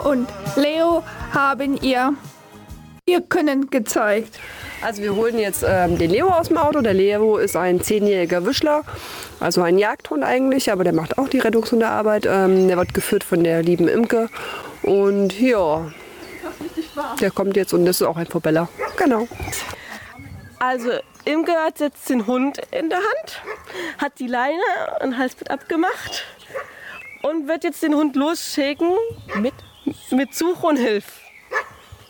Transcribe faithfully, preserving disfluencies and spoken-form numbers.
und Leo haben ihr ihr Können gezeigt. Also wir holen jetzt ähm, den Leo aus dem Auto. Der Leo ist ein zehnjähriger Wischler, also ein Jagdhund eigentlich, aber der macht auch die Rettungshundearbeit. Ähm, der wird geführt von der lieben Imke und ja, der kommt jetzt und das ist auch ein Vorbeller. Genau. Also Imke hat jetzt den Hund in der Hand, hat die Leine und Halsband abgemacht und wird jetzt den Hund losschicken mit, mit Such und Hilf.